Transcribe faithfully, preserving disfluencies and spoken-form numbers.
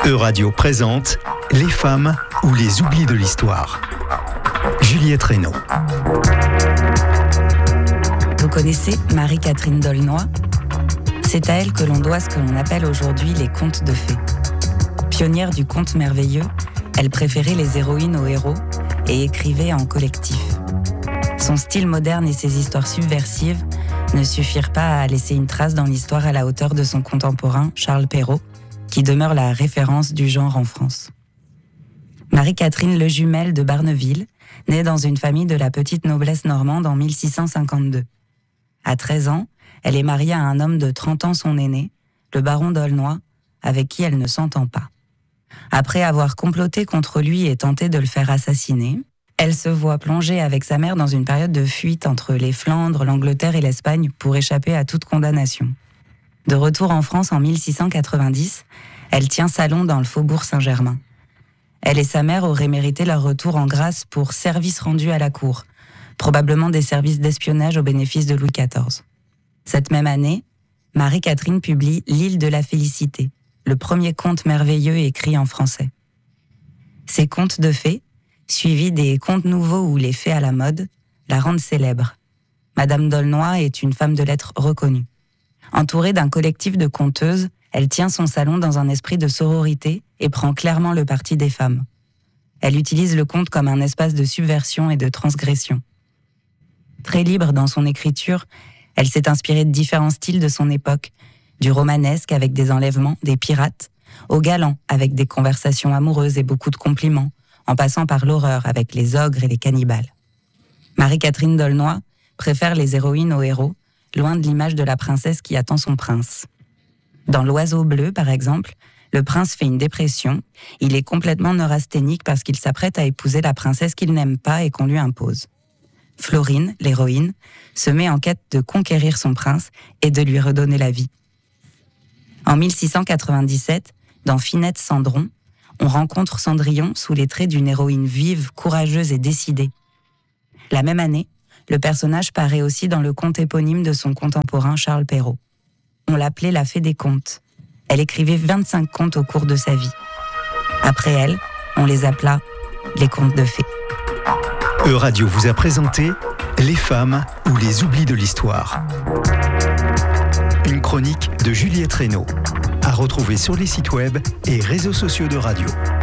Euradio présente Les femmes ou les oublis de l'histoire. Juliette Reynaud. Vous connaissez Marie-Catherine d'Aulnoy ? C'est à elle que l'on doit ce que l'on appelle aujourd'hui les contes de fées. Pionnière du conte merveilleux, elle préférait les héroïnes aux héros et écrivait en collectif. Son style moderne et ses histoires subversives ne suffirent pas à laisser une trace dans l'histoire à la hauteur de son contemporain, Charles Perrault, qui demeure la référence du genre en France. Marie-Catherine Lejumel de Barneville naît dans une famille de la petite noblesse normande en mille six cent cinquante-deux. À treize ans, elle est mariée à un homme de trente ans son aîné, le baron d'Aulnoy, avec qui elle ne s'entend pas. Après avoir comploté contre lui et tenté de le faire assassiner, elle se voit plongée avec sa mère dans une période de fuite entre les Flandres, l'Angleterre et l'Espagne pour échapper à toute condamnation. De retour en France en mille six cent quatre-vingt-dix, elle tient salon dans le faubourg Saint-Germain. Elle et sa mère auraient mérité leur retour en grâce pour services rendus à la cour, probablement des services d'espionnage au bénéfice de Louis quatorze. Cette même année, Marie-Catherine publie L'île de la félicité, le premier conte merveilleux écrit en français. Ces contes de fées, suivis des contes nouveaux ou les fées à la mode, la rendent célèbre. Madame d'Aulnoy est une femme de lettres reconnue. Entourée d'un collectif de conteuses, elle tient son salon dans un esprit de sororité et prend clairement le parti des femmes. Elle utilise le conte comme un espace de subversion et de transgression. Très libre dans son écriture, elle s'est inspirée de différents styles de son époque, du romanesque avec des enlèvements, des pirates, au galant avec des conversations amoureuses et beaucoup de compliments, en passant par l'horreur avec les ogres et les cannibales. Marie-Catherine d'Aulnoy préfère les héroïnes aux héros, loin de l'image de la princesse qui attend son prince. Dans L'Oiseau bleu, par exemple, le prince fait une dépression, il est complètement neurasthénique parce qu'il s'apprête à épouser la princesse qu'il n'aime pas et qu'on lui impose. Florine, l'héroïne, se met en quête de conquérir son prince et de lui redonner la vie. En mille six cent quatre-vingt-dix-sept, dans Finette Cendron, on rencontre Cendrillon sous les traits d'une héroïne vive, courageuse et décidée. La même année, le personnage paraît aussi dans le conte éponyme de son contemporain Charles Perrault. On l'appelait la fée des contes. Elle écrivait vingt-cinq contes au cours de sa vie. Après elle, on les appela les contes de fées. Euradio vous a présenté Les femmes ou les oublis de l'histoire. Une chronique de Juliette Reynaud, à retrouver sur les sites web et réseaux sociaux de radio.